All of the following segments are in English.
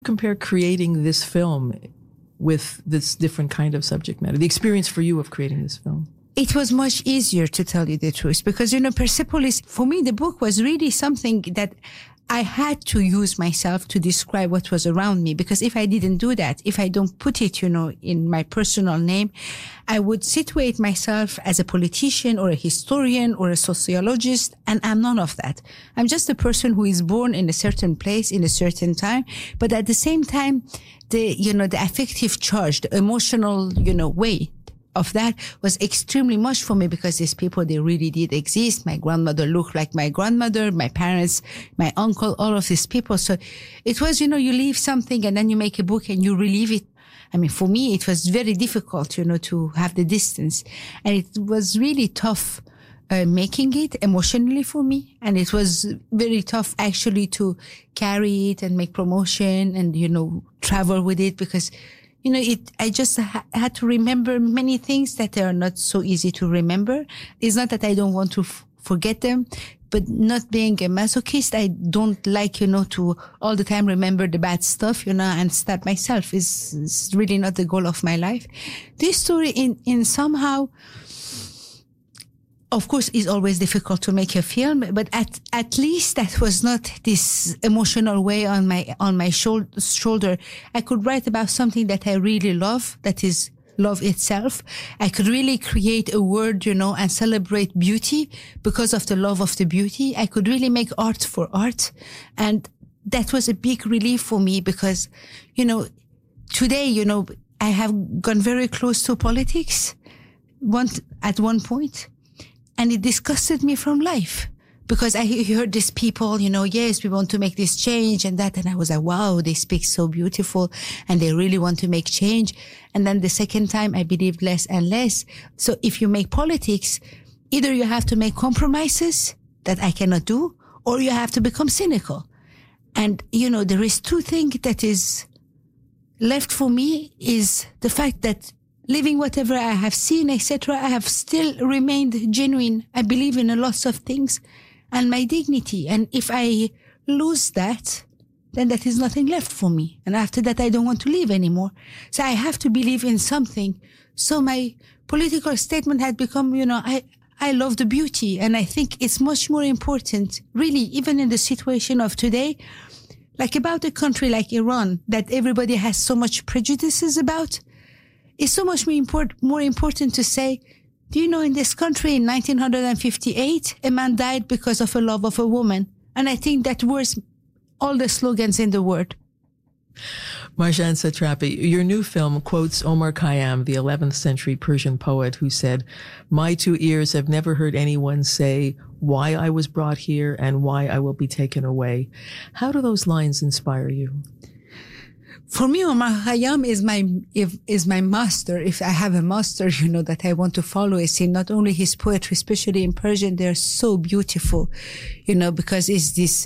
Compare creating this film with this different kind of subject matter, the experience for you of creating this film? It was much easier, to tell you the truth, because, Persepolis, for me, the book was really something that I had to use myself to describe what was around me, because if I didn't do that, if I don't put it, in my personal name, I would situate myself as a politician or a historian or a sociologist, and I'm none of that. I'm just a person who is born in a certain place in a certain time, but at the same time, the affective charge, the emotional, weight of that was extremely much for me, because these people, they really did exist. My grandmother looked like my grandmother, my parents, my uncle, all of these people. So it was, you leave something and then you make a book and you relive it. I mean, for me, it was very difficult, to have the distance, and it was really tough making it emotionally for me. And it was very tough actually to carry it and make promotion and, travel with it, because I just had to remember many things that are not so easy to remember. It's not that I don't want to forget them, but not being a masochist, I don't like, to all the time remember the bad stuff, and stab myself is really not the goal of my life. This story in somehow, of course, is always difficult to make a film, but at least that was not this emotional way on my shoulder. I could write about something that I really love, that is love itself. I could really create a word, and celebrate beauty because of the love of the beauty. I could really make art for art. And that was a big relief for me, because, today, I have gone very close to politics at one point. And it disgusted me from life, because I heard these people, yes, we want to make this change and that. And I was like, wow, they speak so beautiful and they really want to make change. And then the second time I believed less and less. So if you make politics, either you have to make compromises that I cannot do, or you have to become cynical. And, there is two things that is left for me, is the fact that living whatever I have seen, etc., I have still remained genuine. I believe in a lot of things and my dignity. And if I lose that, then that is nothing left for me. And after that, I don't want to live anymore. So I have to believe in something. So my political statement had become, I love the beauty. And I think it's much more important, really, even in the situation of today, like about a country like Iran, that everybody has so much prejudices about. It's so much more important to say, do you know, in this country in 1958, a man died because of a love of a woman. And I think that worth all the slogans in the world. Marjane Satrapi, your new film quotes Omar Khayyam, the 11th century Persian poet, who said, "My two ears have never heard anyone say why I was brought here and why I will be taken away." How do those lines inspire you? For me, Omar Khayyam is my master. If I have a master, that I want to follow, is not only his poetry, especially in Persian, they're so beautiful, because it's this,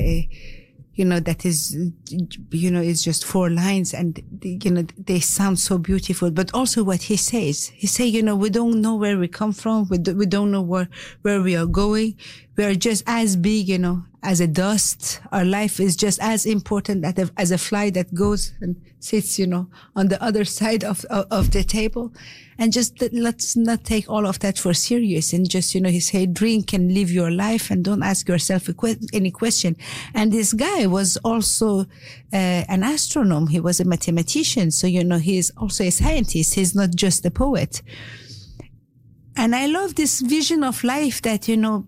that is, it's just 4 lines and, they sound so beautiful. But also what he says, we don't know where we come from. We don't know where we are going. We are just as big, as a dust. Our life is just as important as a fly that goes and sits, on the other side of the table. And just let's not take all of that for serious. And just, he said, drink and live your life and don't ask yourself any question. And this guy was also an astronomer. He was a mathematician. So, he is also a scientist. He's not just a poet. And I love this vision of life that,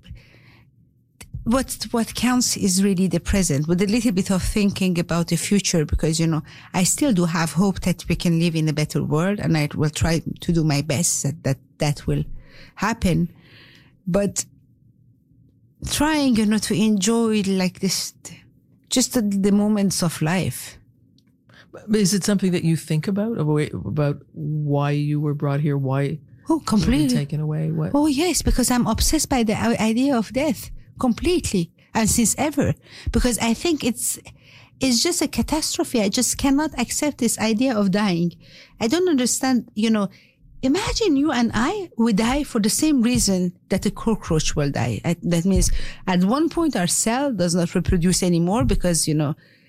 what counts is really the present, with a little bit of thinking about the future, because, I still do have hope that we can live in a better world, and I will try to do my best that will happen. But trying, to enjoy like this, just the moments of life. Is it something that you think about why you were brought here? Why? Oh, completely. You were taken away? What? Oh, yes, because I'm obsessed by the idea of death. Completely, and since ever, because I think it's just a catastrophe. I just cannot accept this idea of dying. I don't understand, imagine you and I would die for the same reason that a cockroach will die. That means at one point our cell does not reproduce anymore because,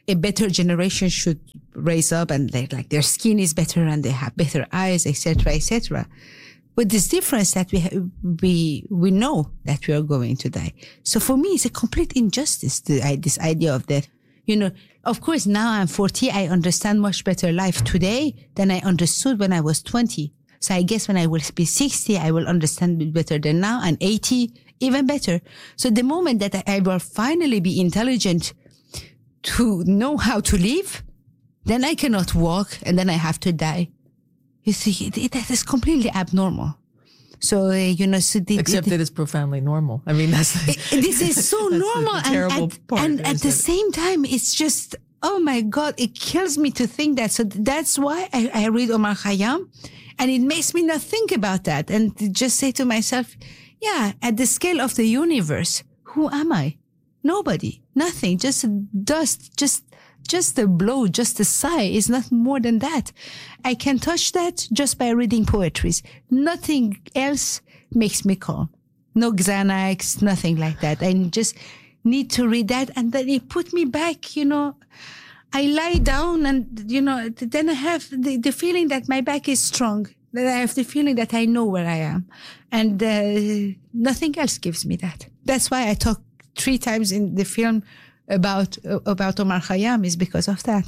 a better generation should raise up and like their skin is better and they have better eyes, etc., etc. But this difference that we know that we are going to die. So for me, it's a complete injustice, this idea of death. You know, of course, now I'm 40, I understand much better life today than I understood when I was 20. So I guess when I will be 60, I will understand it better than now, and 80, even better. So the moment that I will finally be intelligent to know how to live, then I cannot walk and then I have to die. You see, that is completely abnormal. So, you know, except that it's profoundly normal. I mean, this is so normal. And at the same time, it's just, oh my God, it kills me to think that. So that's why I read Omar Khayyam, and it makes me not think about that and just say to myself, yeah, at the scale of the universe, who am I? Nobody, nothing, just dust, just a blow, just a sigh is not more than that. I can touch that just by reading poetries. Nothing else makes me calm. No Xanax, nothing like that. I just need to read that, and then it put me back, you know. I lie down and, you know, then I have the feeling that my back is strong. That I have the feeling that I know where I am. And nothing else gives me that. That's why I talk 3 times in the film about Omar Khayyam, is because of that.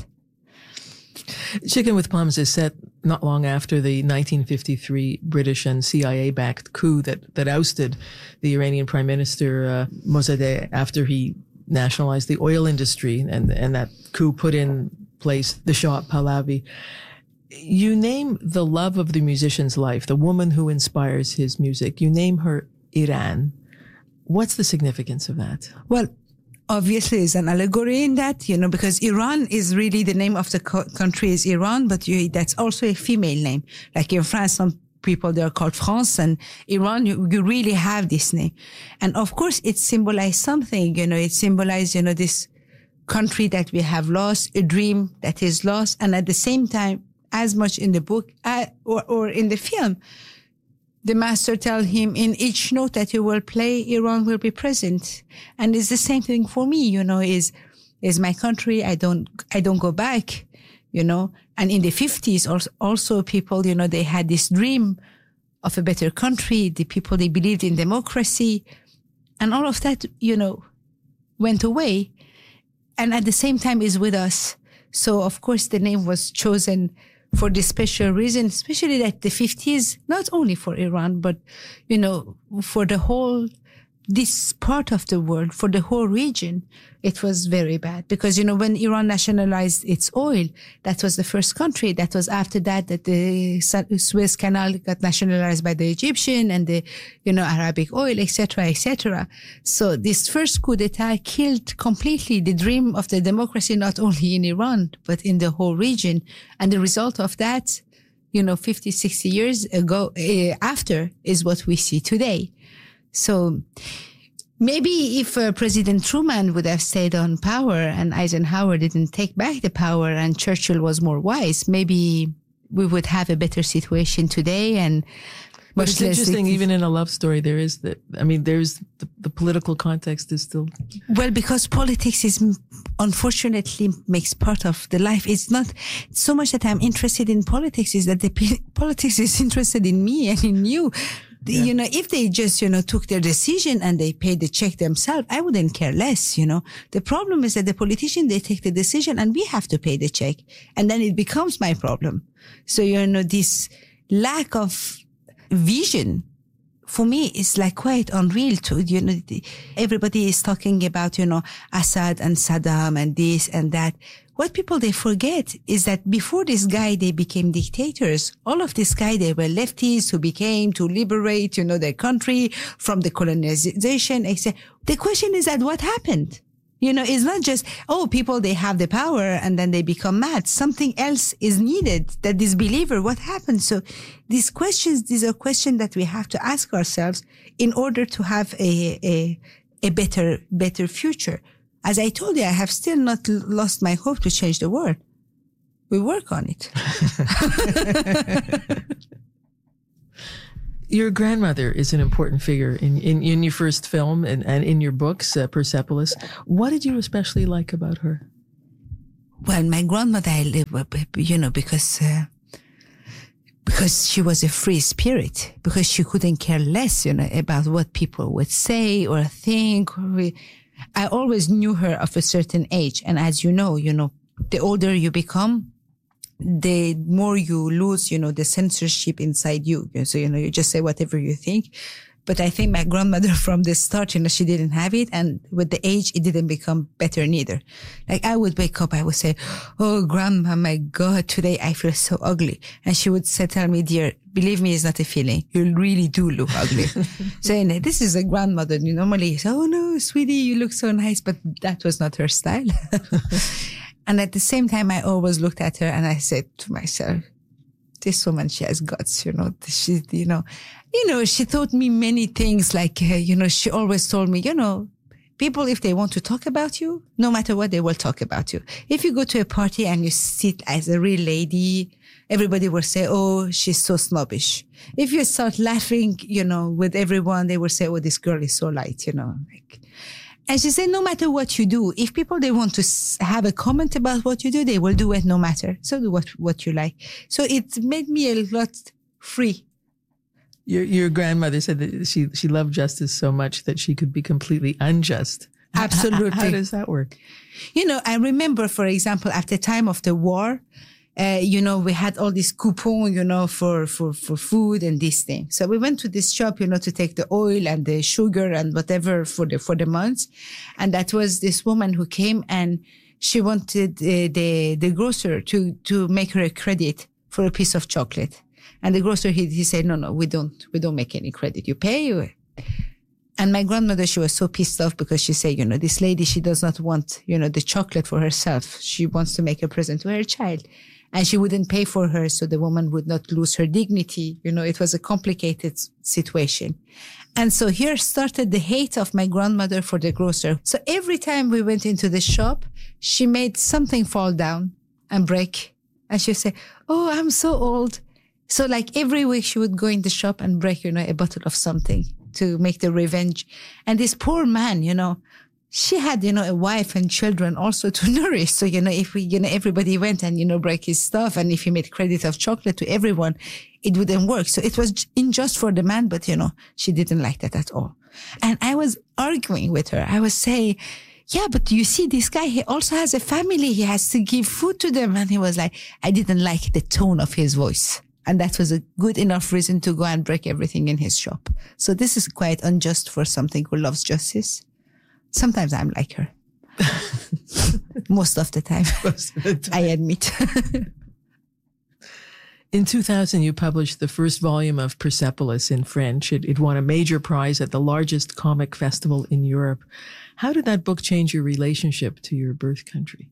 Chicken with Plums is set not long after the 1953 British and CIA-backed coup that ousted the Iranian Prime Minister Mosaddegh after he nationalized the oil industry, and that coup put in place the Shah Pahlavi. You name the love of the musician's life, the woman who inspires his music, you name her Iran. What's the significance of that? Well, obviously, there's an allegory in that, you know, because Iran is really the name of the country is Iran, but that's also a female name. Like in France, some people, they are called France, and Iran, you really have this name. And of course, it symbolized something, you know, it symbolized, you know, this country that we have lost, a dream that is lost. And at the same time, as much in the book or in the film, the master tells him, in each note that you will play, Iran will be present. And it's the same thing for me, you know, is my country. I don't go back, you know. And in the 50s also people, you know, they had this dream of a better country. The people, they believed in democracy, and all of that, you know, went away. And at the same time is with us. So of course the name was chosen for this special reason, especially that the 50s, not only for Iran, but, you know, for the whole, this part of the world, for the whole region, it was very bad. Because, you know, when Iran nationalized its oil, that was the first country. That was after that the Suez Canal got nationalized by the Egyptian and the, you know, Arabic oil, etc., etc. So this first coup d'etat killed completely the dream of the democracy, not only in Iran, but in the whole region. And the result of that, you know, 50, 60 years ago, after, is what we see today. So maybe if President Truman would have stayed on power and Eisenhower didn't take back the power and Churchill was more wise, maybe we would have a better situation today. And but it's interesting, even in a love story, there is there's the political context is still. Well, because politics is, unfortunately, makes part of the life. It's not so much that I'm interested in politics, is that the politics is interested in me and in you. Yeah. You know, if they just, you know, took their decision and they paid the check themselves, I wouldn't care less, you know. The problem is that the politician, they take the decision and we have to pay the check. And then it becomes my problem. So, you know, this lack of vision for me is like quite unreal too. You know, everybody is talking about, you know, Assad and Saddam and this and that. What people, they forget is that before this guy, they became dictators. All of this guy, they were leftists who became to liberate, you know, their country from the colonization, etc. The question is that what happened? You know, it's not just, oh, people, they have the power and then they become mad. Something else is needed, that disbeliever, what happened? So these are questions that we have to ask ourselves in order to have a better future. As I told you, I have still not lost my hope to change the world. We work on it. Your grandmother is an important figure in your first film and in your books, Persepolis. What did you especially like about her? Well, my grandmother, because she was a free spirit, because she couldn't care less, about what people would say or think. I always knew her of a certain age. And as you know, the older you become, the more you lose, the censorship inside you. So, you just say whatever you think. But I think my grandmother from the start, she didn't have it. And with the age, it didn't become better neither. Like I would wake up, I would say, "Oh, grandma, my God, today I feel so ugly." And she would tell me, "Dear, believe me, it's not a feeling. You really do look ugly." So this is a grandmother. You normally say, "Oh no, sweetie, you look so nice." But that was not her style. And at the same time, I always looked at her and I said to myself, this woman, she has guts, she, she taught me many things. Like, she always told me, people, if they want to talk about you, no matter what, they will talk about you. If you go to a party and you sit as a real lady, everybody will say, "Oh, she's so snobbish." If you start laughing, with everyone, they will say, "Oh, this girl is so light," And she said, no matter what you do, if people, they want to have a comment about what you do, they will do it no matter. So do what you like. So it made me a lot free. Your grandmother said that she loved justice so much that she could be completely unjust. Absolutely. How does that work? I remember, for example, at the time of the war, we had all these coupons, for food and these things. So we went to this shop, to take the oil and the sugar and whatever for the months. And that was this woman who came and she wanted the grocer to make her a credit for a piece of chocolate. And the grocer, he said, no, we don't make any credit. You pay. And my grandmother, she was so pissed off because she said, this lady, she does not want, the chocolate for herself. She wants to make a present to her child. And she wouldn't pay for her, so the woman would not lose her dignity. It was a complicated situation. And so here started the hate of my grandmother for the grocer. So every time we went into the shop, she made something fall down and break. And she would say, "Oh, I'm so old." So like every week she would go in the shop and break, a bottle of something to make the revenge. And this poor man, she had, a wife and children also to nourish. So, if everybody went and, break his stuff, and if he made credit of chocolate to everyone, it wouldn't work. So it was unjust for the man, but, she didn't like that at all. And I was arguing with her. I was saying, yeah, but you see, this guy, he also has a family. He has to give food to them. And he was like, I didn't like the tone of his voice. And that was a good enough reason to go and break everything in his shop. So this is quite unjust for something who loves justice. Sometimes I'm like her. Most of the time. I admit. In 2000, you published the first volume of Persepolis in French. It won a major prize at the largest comic festival in Europe. How did that book change your relationship to your birth country?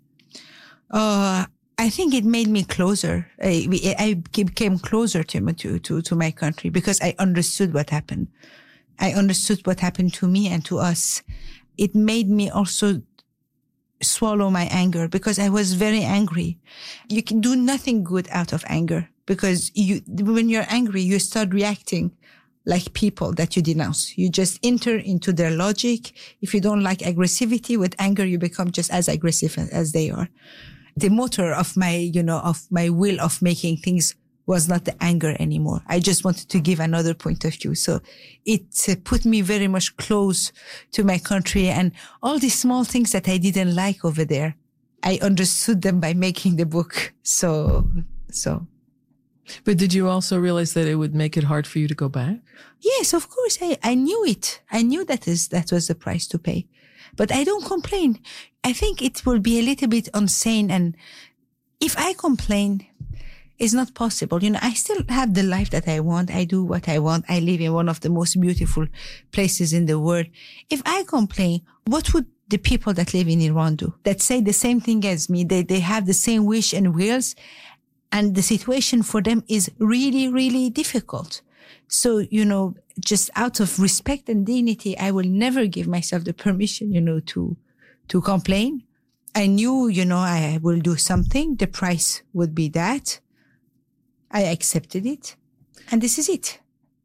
I think it made me closer. I became closer to my country because I understood what happened. I understood what happened to me and to us. It made me also swallow my anger because I was very angry. You can do nothing good out of anger because when you're angry, you start reacting like people that you denounce. You just enter into their logic. If you don't like aggressivity, with anger, you become just as aggressive as they are. The motor of my will of making things was not the anger anymore. I just wanted to give another point of view. So it put me very much close to my country, and all these small things that I didn't like over there, I understood them by making the book. So. But did you also realize that it would make it hard for you to go back? Yes, of course. I knew it. I knew that was the price to pay. But I don't complain. I think it will be a little bit insane. And if I complain, it's not possible. I still have the life that I want. I do what I want. I live in one of the most beautiful places in the world. If I complain, what would the people that live in Iran do? That say the same thing as me. They have the same wish and wills. And the situation for them is really, really difficult. So, just out of respect and dignity, I will never give myself the permission, to complain. I knew, I will do something. The price would be that. I accepted it. And this is it.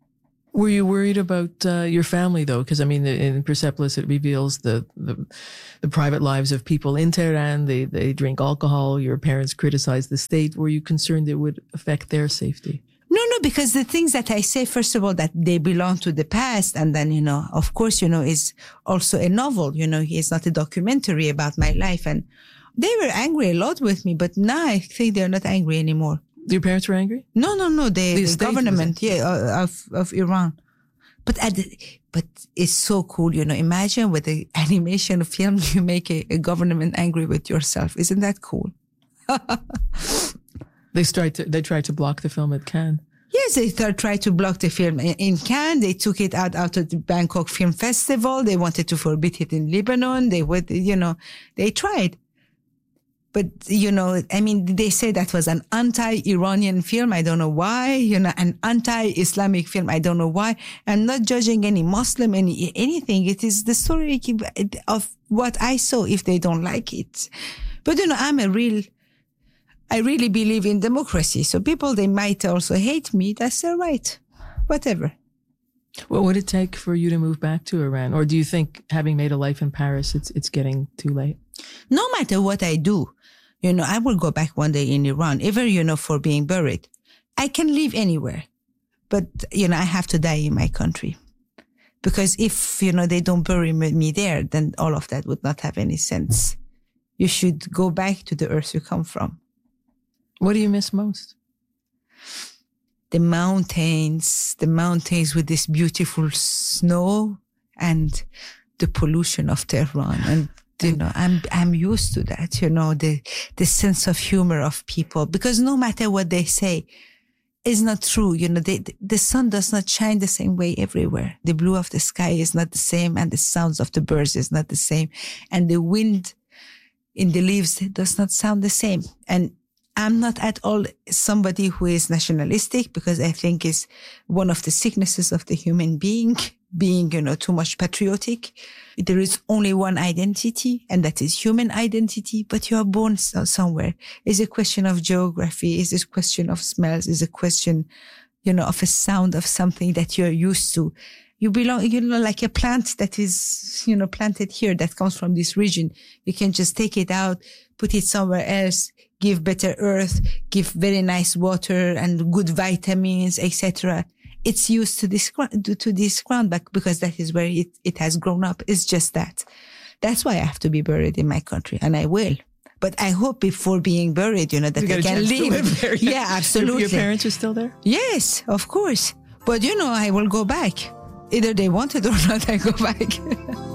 Were you worried about your family, though? Because, I mean, in Persepolis, it reveals the private lives of people in Tehran. They drink alcohol. Your parents criticize the state. Were you concerned it would affect their safety? No, because the things that I say, first of all, that they belong to the past. And then, of course, is also a novel. It's not a documentary about my life. And they were angry a lot with me, but now I think they're not angry anymore. Your parents were angry? No. The government, of Iran. But it's so cool, Imagine with the animation film, you make a government angry with yourself. Isn't that cool? They tried to block the film at Cannes. Yes, they tried to block the film in Cannes. They took it out of the Bangkok Film Festival. They wanted to forbid it in Lebanon. They tried. But, they say that was an anti-Iranian film. I don't know why, an anti-Islamic film. I don't know why. I'm not judging any Muslim, anything. It is the story of what I saw if they don't like it. But, I really believe in democracy. So people, they might also hate me. That's their right. Whatever. What would it take for you to move back to Iran? Or do you think, having made a life in Paris, it's getting too late? No matter what I do, I will go back one day in Iran, even, for being buried. I can live anywhere. But, I have to die in my country. Because if, they don't bury me there, then all of that would not have any sense. You should go back to the earth you come from. What do you miss most? The mountains with this beautiful snow and the pollution of Tehran. And, I'm used to that, the sense of humor of people, because no matter what they say is not true. The sun does not shine the same way everywhere. The blue of the sky is not the same, and the sounds of the birds is not the same. And the wind in the leaves does not sound the same. And I'm not at all somebody who is nationalistic, because I think it's one of the sicknesses of the human being, too much patriotic. There is only one identity, and that is human identity, but you are born somewhere. It's a question of geography. It's a question of smells. It's a question, of a sound of something that you're used to. You belong, like a plant that is, planted here that comes from this region. You can just take it out, put it somewhere else, give better earth, give very nice water and good vitamins, etc. It's used to this ground back, because that is where it has grown up. It's just that. That's why I have to be buried in my country, and I will. But I hope before being buried, that I can live there. Yeah, absolutely. Your parents are still there? Yes, of course. But I will go back. Either they want it or not, I go back.